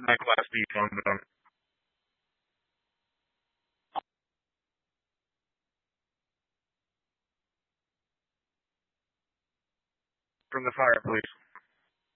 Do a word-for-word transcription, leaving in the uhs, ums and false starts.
my Class B phone done. From the fire, please.